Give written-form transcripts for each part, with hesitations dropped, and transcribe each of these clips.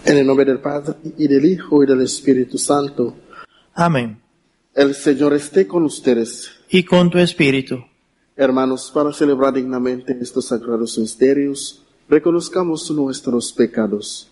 En el nombre del Padre, y del Hijo, y del Espíritu Santo. Amén. El Señor esté con ustedes. Y con tu espíritu. Hermanos, para celebrar dignamente estos sagrados misterios, reconozcamos nuestros pecados.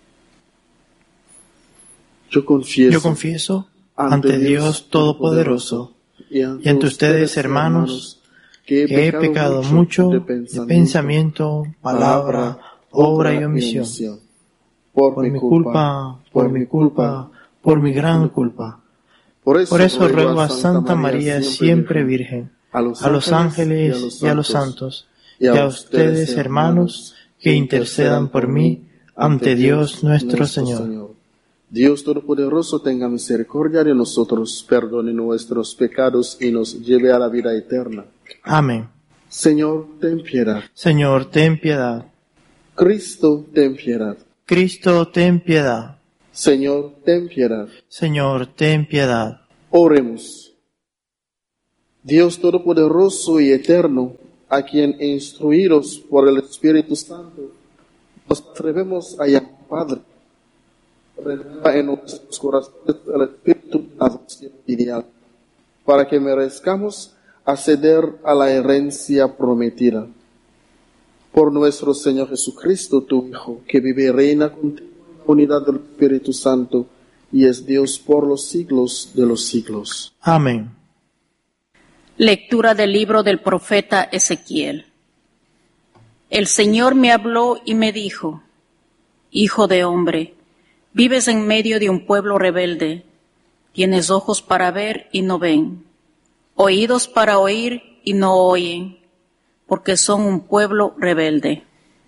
Yo confieso ante Dios Todopoderoso y ante ustedes, hermanos, que he pecado mucho de pensamiento, palabra, obra y omisión. Por mi culpa, por mi gran culpa. Por eso ruego a Santa María, siempre Virgen, a los ángeles y a los santos, y a ustedes, hermanos, que intercedan por mí ante Dios nuestro Señor. Dios Todopoderoso tenga misericordia de nosotros, perdone nuestros pecados y nos lleve a la vida eterna. Amén. Señor, ten piedad. Señor, ten piedad. Cristo, ten piedad. Cristo, ten piedad. Señor, ten piedad. Señor, ten piedad. Oremos. Dios Todopoderoso y Eterno, a quien instruidos por el Espíritu Santo, nos atrevemos a llamar Padre. Renueva en nuestros corazones el espíritu de la adopción filial, para que merezcamos acceder a la herencia prometida. Por nuestro Señor Jesucristo, tu Hijo, que vive y reina contigo en la unidad del Espíritu Santo, y es Dios por los siglos de los siglos. Amén. Lectura del libro del profeta Ezequiel. El Señor me habló y me dijo: Hijo de hombre, vives en medio de un pueblo rebelde. Tienes ojos para ver y no ven, oídos para oír y no oyen, porque son un pueblo rebelde.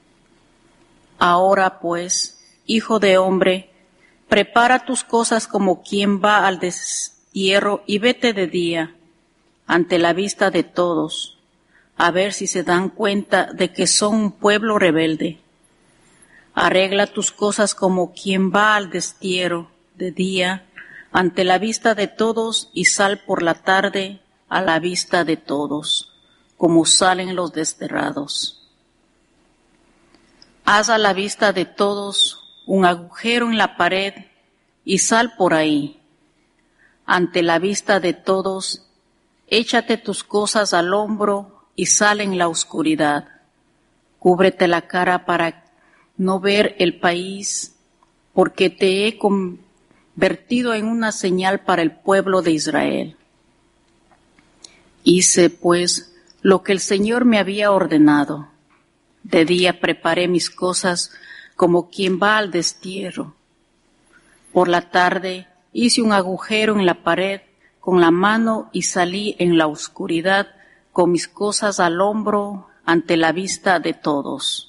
Ahora pues, hijo de hombre, prepara tus cosas como quien va al destierro y vete de día, ante la vista de todos, a ver si se dan cuenta de que son un pueblo rebelde. Arregla tus cosas como quien va al destierro de día, ante la vista de todos, y sal por la tarde a la vista de todos, como salen los desterrados. Haz a la vista de todos un agujero en la pared y sal por ahí. Ante la vista de todos, échate tus cosas al hombro y sal en la oscuridad. Cúbrete la cara para no ver el país, porque te he convertido en una señal para el pueblo de Israel. Hice, pues, lo que el Señor me había ordenado. De día preparé mis cosas como quien va al destierro. Por la tarde hice un agujero en la pared con la mano y salí en la oscuridad con mis cosas al hombro ante la vista de todos.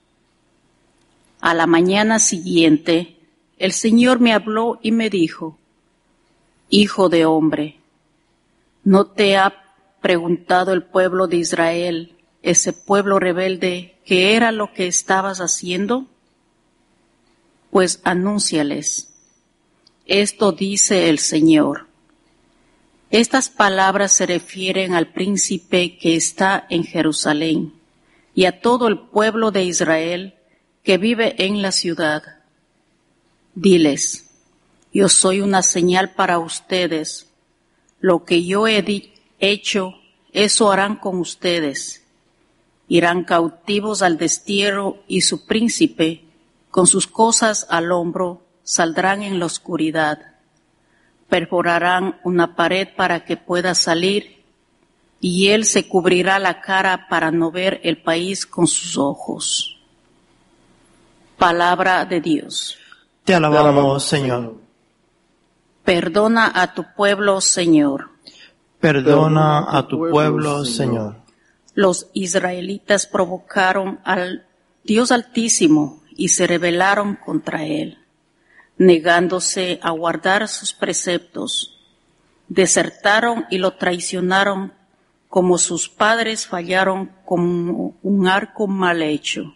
A la mañana siguiente, el Señor me habló y me dijo: Hijo de hombre, ¿no te ha preguntado el pueblo de Israel, ese pueblo rebelde, qué era lo que estabas haciendo? Pues anúnciales: esto dice el Señor. Estas palabras se refieren al príncipe que está en Jerusalén y a todo el pueblo de Israel que vive en la ciudad. Diles: yo soy una señal para ustedes. Lo que yo he hecho, eso harán con ustedes. Irán cautivos al destierro y su príncipe, con sus cosas al hombro, saldrán en la oscuridad. Perforarán una pared para que pueda salir, y él se cubrirá la cara para no ver el país con sus ojos. Palabra de Dios. Te alabamos, Señor. Perdona a tu pueblo, Señor. Perdona a tu pueblo, Señor. Los israelitas provocaron al Dios Altísimo y se rebelaron contra él, negándose a guardar sus preceptos. Desertaron y lo traicionaron, como sus padres fallaron como un arco mal hecho.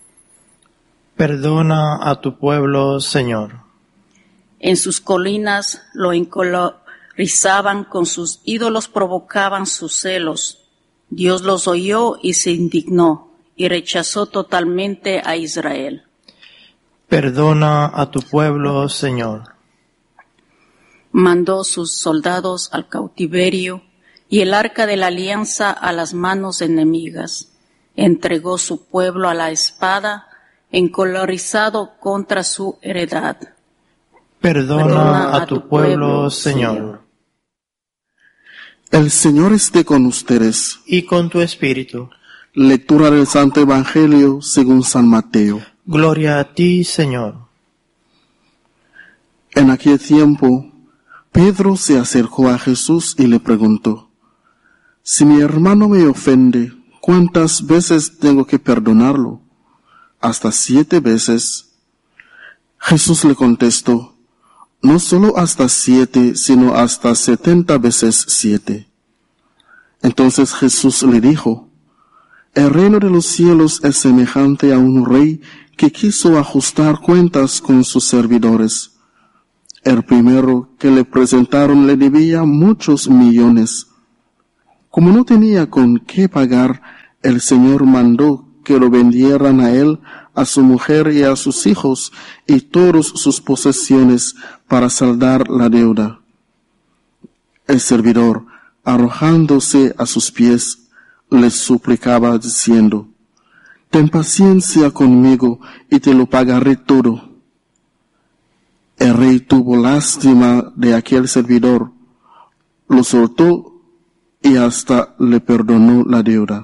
Perdona a tu pueblo, Señor. En sus colinas lo encolerizaban, con sus ídolos provocaban sus celos. Dios los oyó y se indignó, y rechazó totalmente a Israel. Perdona a tu pueblo, Señor. Mandó sus soldados al cautiverio y el arca de la alianza a las manos enemigas. Entregó su pueblo a la espada, encolorizado contra su heredad. Perdona a tu pueblo, Señor. El Señor esté con ustedes. Y con tu espíritu. Lectura del Santo Evangelio según San Mateo. Gloria a ti, Señor. En aquel tiempo, Pedro se acercó a Jesús y le preguntó: si mi hermano me ofende, ¿cuántas veces tengo que perdonarlo? ¿Hasta 7 veces? Jesús le contestó: no solo hasta 7, sino hasta 70 veces 7. Entonces Jesús le dijo: el reino de los cielos es semejante a un rey que quiso ajustar cuentas con sus servidores. El primero que le presentaron le debía muchos millones. Como no tenía con qué pagar, el Señor mandó que lo vendieran a él, a su mujer y a sus hijos y todas sus posesiones para saldar la deuda. El servidor, arrojándose a sus pies, les suplicaba diciendo: ten paciencia conmigo y te lo pagaré todo. El rey tuvo lástima de aquel servidor, lo soltó y hasta le perdonó la deuda.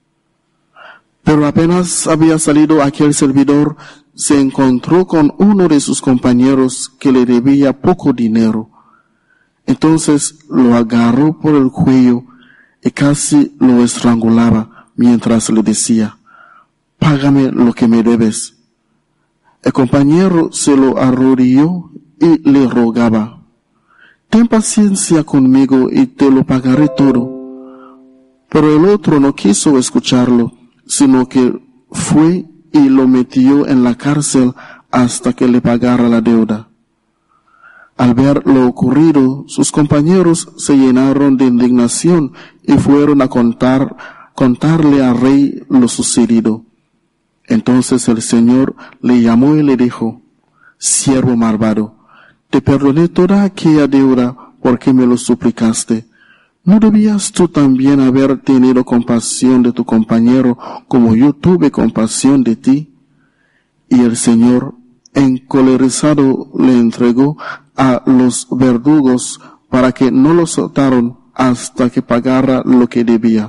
Pero apenas había salido aquel servidor, se encontró con uno de sus compañeros que le debía poco dinero. Entonces lo agarró por el cuello y casi lo estrangulaba mientras le decía: págame lo que me debes. El compañero se lo arrodilló y le rogaba: ten paciencia conmigo y te lo pagaré todo. Pero el otro no quiso escucharlo, sino que fue y lo metió en la cárcel hasta que le pagara la deuda. Al ver lo ocurrido, sus compañeros se llenaron de indignación y fueron a contarle al rey lo sucedido. Entonces el Señor le llamó y le dijo: siervo malvado, te perdoné toda aquella deuda porque me lo suplicaste. ¿No debías tú también haber tenido compasión de tu compañero como yo tuve compasión de ti? Y el Señor, encolerizado, le entregó a los verdugos para que no lo soltaran hasta que pagara lo que debía.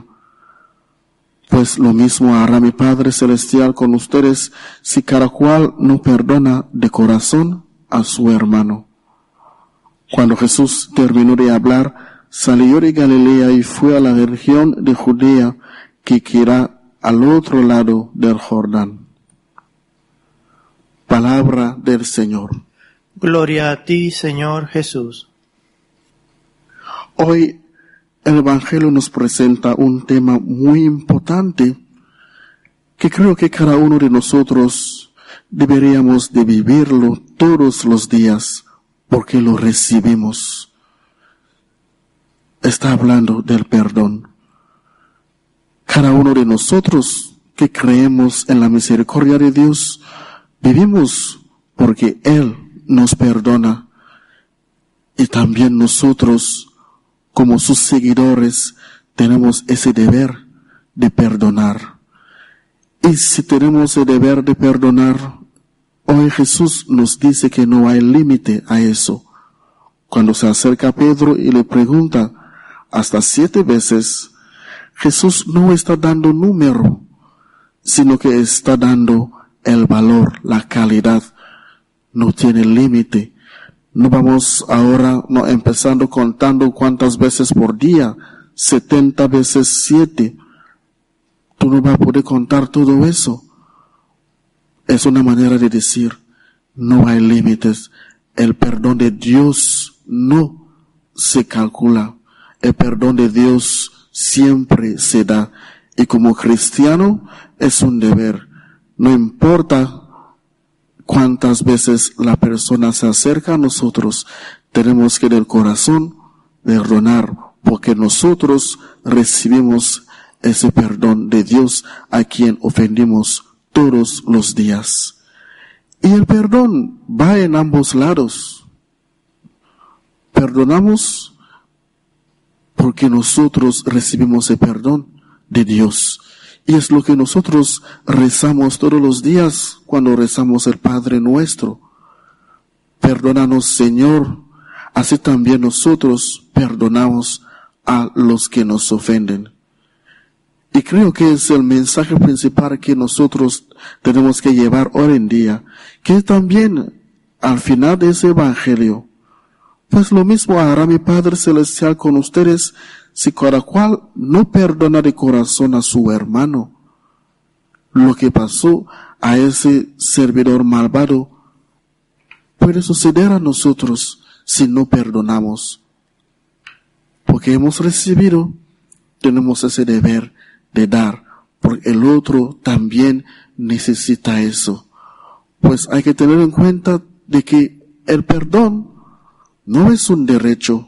Pues lo mismo hará mi Padre Celestial con ustedes si cada cual no perdona de corazón a su hermano. Cuando Jesús terminó de hablar, salió de Galilea y fue a la región de Judea, que queda al otro lado del Jordán. Palabra del Señor. Gloria a ti, Señor Jesús. Hoy el Evangelio nos presenta un tema muy importante que creo que cada uno de nosotros deberíamos de vivirlo todos los días porque lo recibimos. Está hablando del perdón. Cada uno de nosotros que creemos en la misericordia de Dios, vivimos porque Él nos perdona. Y también nosotros, como sus seguidores, tenemos ese deber de perdonar. Y si tenemos el deber de perdonar, hoy Jesús nos dice que no hay límite a eso. Cuando se acerca a Pedro y le pregunta hasta 7 veces, Jesús no está dando número, sino que está dando el valor, la calidad. No tiene límite. No vamos ahora empezando contando cuántas veces por día, 70 veces 7. Tú no vas a poder contar todo eso. Es una manera de decir, no hay límites. El perdón de Dios no se calcula. El perdón de Dios siempre se da. Y como cristiano es un deber. No importa cuántas veces la persona se acerca a nosotros, tenemos que del corazón perdonar, porque nosotros recibimos ese perdón de Dios a quien ofendimos todos los días. Y el perdón va en ambos lados. Perdonamos porque nosotros recibimos el perdón de Dios. Y es lo que nosotros rezamos todos los días cuando rezamos el Padre Nuestro. Perdónanos, Señor, así también nosotros perdonamos a los que nos ofenden. Y creo que es el mensaje principal que nosotros tenemos que llevar hoy en día, que también al final de ese evangelio, pues lo mismo hará mi Padre Celestial con ustedes si cada cual no perdona de corazón a su hermano. Lo que pasó a ese servidor malvado puede suceder a nosotros si no perdonamos. Porque hemos recibido, tenemos ese deber de dar, porque el otro también necesita eso. Pues hay que tener en cuenta de que el perdón no es un derecho,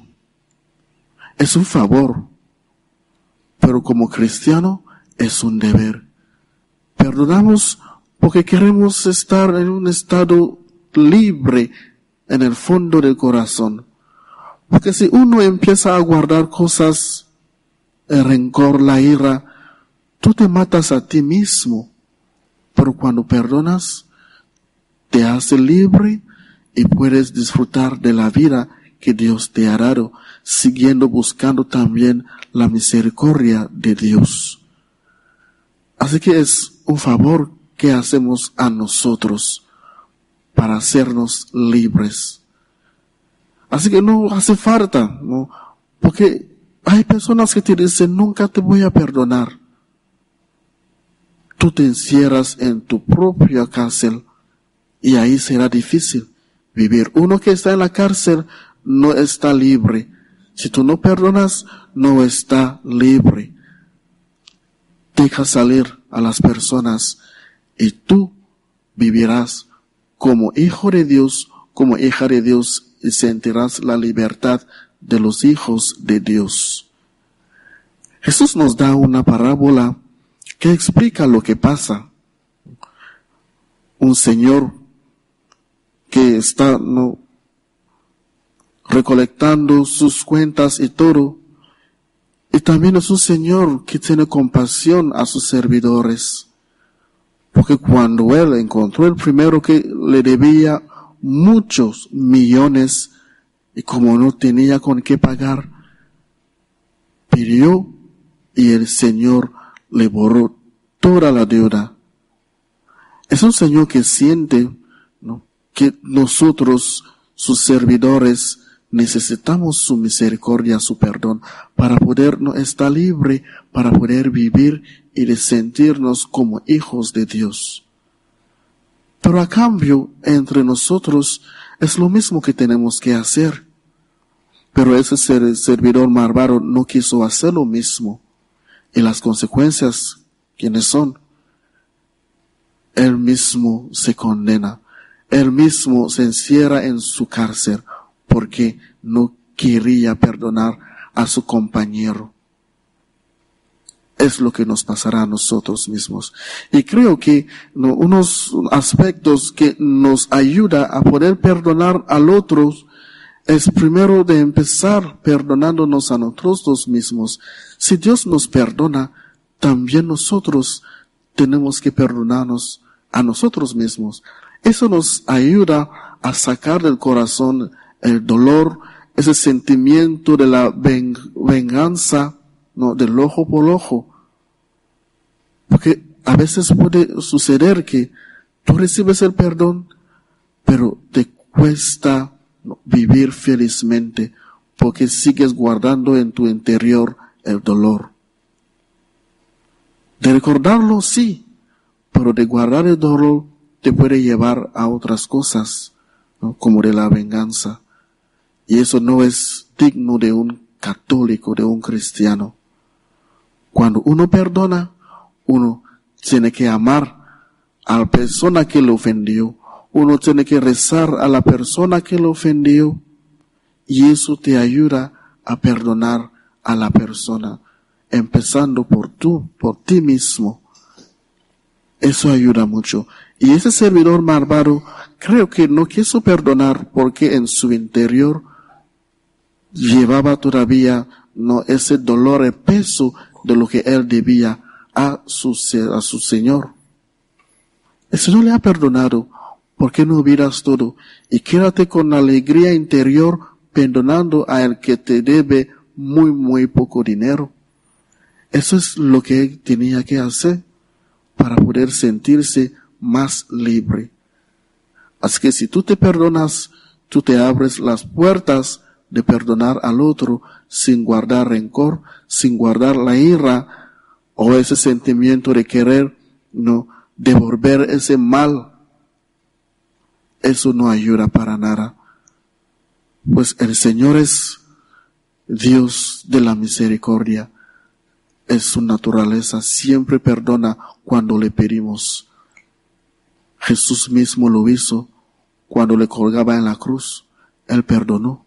es un favor, pero como cristiano es un deber. Perdonamos porque queremos estar en un estado libre en el fondo del corazón. Porque si uno empieza a guardar cosas, el rencor, la ira, tú te matas a ti mismo. Pero cuando perdonas, te hace libre y puedes disfrutar de la vida que Dios te ha dado, siguiendo buscando también la misericordia de Dios. Así que es un favor que hacemos a nosotros para hacernos libres. Así que no hace falta, ¿no? Porque hay personas que te dicen, nunca te voy a perdonar. Tú te encierras en tu propia cárcel y ahí será difícil vivir. Uno que está en la cárcel no está libre. Si tú no perdonas, no está libre. Deja salir a las personas y tú vivirás como hijo de Dios, como hija de Dios, y sentirás la libertad de los hijos de Dios. Jesús nos da una parábola que explica lo que pasa. Un señor que está recolectando sus cuentas y todo, y también es un señor que tiene compasión a sus servidores, porque cuando él encontró el primero que le debía muchos millones, y como no tenía con qué pagar, pidió y el Señor le borró toda la deuda. Es un Señor que siente, ¿no?, que nosotros, sus servidores, necesitamos su misericordia, su perdón, para poder estar libre, para poder vivir y de sentirnos como hijos de Dios. Pero a cambio, entre nosotros, es lo mismo que tenemos que hacer. Pero ese servidor malvado no quiso hacer lo mismo. Y las consecuencias, ¿quiénes son? Él mismo se condena. Él mismo se encierra en su cárcel porque no quería perdonar a su compañero. Es lo que nos pasará a nosotros mismos. Y creo que unos aspectos que nos ayuda a poder perdonar al otro es primero de empezar perdonándonos a nosotros mismos. Si Dios nos perdona, también nosotros tenemos que perdonarnos a nosotros mismos. Eso nos ayuda a sacar del corazón el dolor, ese sentimiento de la venganza, ¿no?, del ojo por ojo. Porque a veces puede suceder que tú recibes el perdón, pero te cuesta vivir felizmente porque sigues guardando en tu interior el dolor. De recordarlo, sí, pero de guardar el dolor te puede llevar a otras cosas, ¿no?, como de la venganza. Y eso no es digno de un católico, de un cristiano. Cuando uno perdona, uno tiene que amar a la persona que lo ofendió. Uno tiene que rezar a la persona que lo ofendió. Y eso te ayuda a perdonar a la persona, empezando por ti mismo. Eso ayuda mucho. Y ese servidor malvado creo que no quiso perdonar porque en su interior llevaba todavía ese dolor, el peso de lo que él debía a su Señor. El Señor le ha perdonado. ¿Por qué no olvidas todo? Y quédate con alegría interior perdonando a el que te debe muy, muy poco dinero. Eso es lo que él tenía que hacer para poder sentirse más libre. Así que si tú te perdonas, tú te abres las puertas de perdonar al otro sin guardar rencor, sin guardar la ira o ese sentimiento de querer devolver ese mal. Eso no ayuda para nada. Pues el Señor es Dios de la misericordia. Es su naturaleza, siempre perdona cuando le pedimos. Jesús mismo lo hizo cuando le colgaba en la cruz. Él perdonó.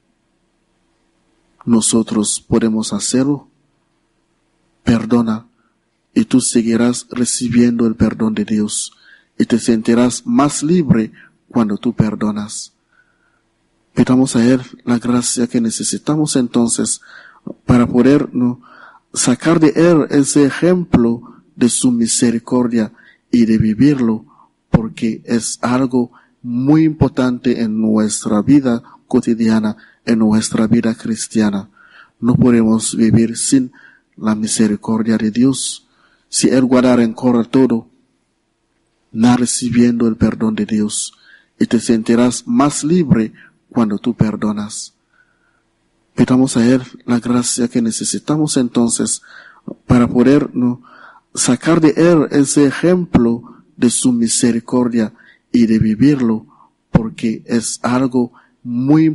Nosotros podemos hacerlo. Perdona y tú seguirás recibiendo el perdón de Dios y te sentirás más libre cuando tú perdonas. Pidamos a Él la gracia que necesitamos entonces para poder sacar de Él ese ejemplo de su misericordia y de vivirlo, porque es algo muy importante en nuestra vida cotidiana, en nuestra vida cristiana. No podemos vivir sin la misericordia de Dios. Si Él guarda rencor a todo, no recibiendo el perdón de Dios, y te sentirás más libre cuando tú perdonas. Pidamos a Él la gracia que necesitamos entonces para poder sacar de Él ese ejemplo de su misericordia y de vivirlo, porque es algo muy